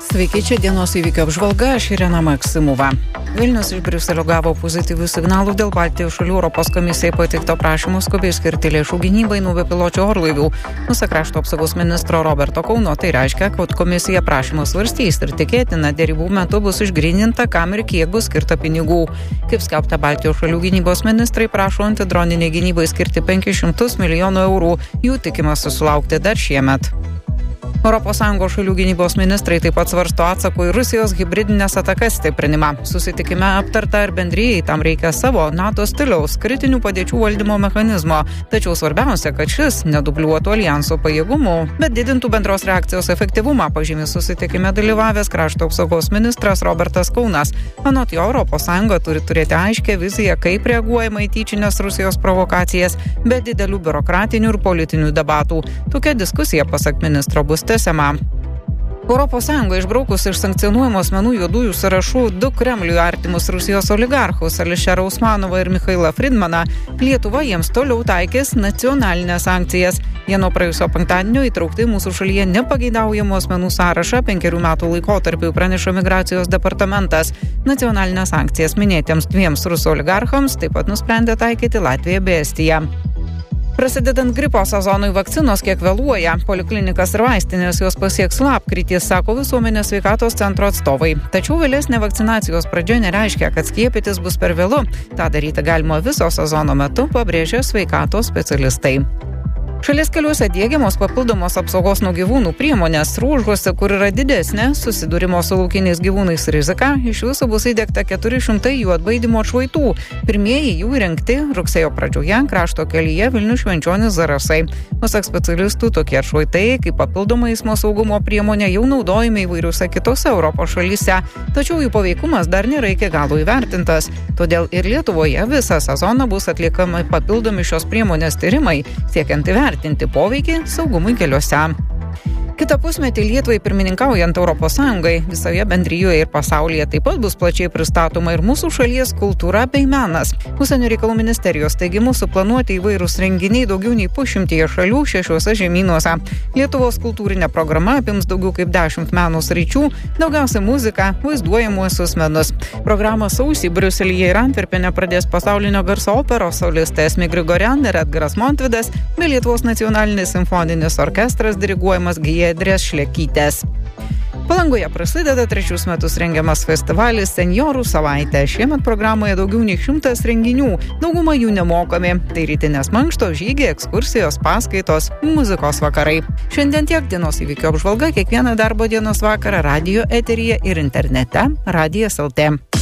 Sveiki, čia dienos įvykio apžvalga, aš Irena Maksimova. Vilnius iš Briuselio gavo pozityvių signalų dėl Baltijos šalių Europos komisijai pateikto prašymo skubiai skirti lėšų gynybai nuo bepiločių orlaivių. Pasak krašto apsaugos ministro Roberto Kauno, tai reiškia, kad komisija prašymą svarstys ir tikėtina dėrybų metu bus išgryninta, kam ir kiek bus skirta pinigų. Kaip skelbta, Baltijos šalių gynybos ministrai prašo antidroniniai gynybai skirti 500 milijonų eurų. Jų tikimasi sulaukti dar šiemet. ES šalių gynybos ministrai taip pat svarsto atsako į Rusijos hibridinės atakas stiprinimą. Susitikime aptarta, ar bendrijai tam reikia savo NATO stiliaus kritinių padėčių valdymo mechanizmo. Tačiau svarbiausia, kad šis nedubliuotų aljanso pajėgumų, bet didintų bendros reakcijos efektyvumą, pažymė susitikime dalyvavęs krašto apsaugos ministras Robertas Kaunas. Anot jo, ES turi turėti aiškę viziją, kaip reaguojama į tyčinės Rusijos provokacijas, be didelių biurokratinių ir politinių debatų. Tokia diskusija, pasak ministro, bus tęsiama. ES išbraukus iš sankcionuojamų asmenų juodųjų sąrašų du Kremliui artimus Rusijos oligarchus Ališerą Usmanovą ir Michailą Friedmaną, Lietuva jiems toliau taikys nacionalinės sankcijas. Jie nuo praėjusio penktadienio įtraukti mūsų šalyje nepageidaujamų asmenų sąrašą 5 metų laikotarpiu, praneša Migracijos departamentas. Nacionalinės sankcijas minėtiems dviems rusų oligarchams taip pat nusprendė taikyti Latvija bei Estija. Prasidedant gripo sezonui, vakcinos kiek vėluoja. Poliklinikas ir vaistinės jos pasieks lapkritį, sako Visuomenės sveikatos centro atstovai. Tačiau vėlesnė vakcinacijos pradžia nereiškia, kad skiepytis bus per vėlu. Ta daryti galima viso sezono metu, pabrėžia sveikatos specialistai. Šalies keliuose diegiamos papildomos apsaugos nuo gyvūnų priemonės. Ruožuose, kur yra didesnė susidūrimo su laukiniais gyvūnais rizika, iš viso bus įdiegta 400 jų atbaidymo atšvaitų. Pirmieji jų įrengti rugsėjo pradžioje krašto kelyje Vilnius Švenčionys Zarasai. Pasak specialistų, tokie atšvaitai kaip papildoma eismo saugumo priemonė jau naudojami įvairiuose kitose Europos šalyse. Tačiau jų paveikumas dar nėra iki galo įvertintas. Todėl ir Lietuvoje visą sezoną bus atliekami papildomi šios priemonės tyrimai, siekiant įvertinti poveikį saugumui keliuose. Kitą pusmetį Lietuvai pirmininkaujant ES visoje bendrijoje ir pasaulyje taip pat bus plačiai pristatoma ir mūsų šalies kultūra bei menas. Užsienio reikalų ministerijos teigimu suplanuoti įvairūs renginiai daugiau nei 100 šalių 6 žemynuose. Lietuvos kultūrinė programa apims daugiau kaip 10 meno sričių, daugiausia muzika, vaizduojamuosius menus. Programą sausį Briuselyje ir Antverpene pradės pasaulinio garso operos solistai Esmė Grigorian ir Edgaras Montvidas bei Lietuvos nacionalinis simfoninis orkestras diriguojamas Giedrės Šlekytės. Palangoje prasideda 3 metus rengiamas festivalis Senjorų savaitė. Šiemet programoje daugiau nei 100 renginių, dauguma jų nemokami. Tai rytinės mankštos, žygiai, ekskursijos, paskaitos, muzikos vakarai. Šiandien tiek dienos įvykio apžvalga, kiekvieną darbo dienos vakarą radijo eteryje ir internete Radijas LT.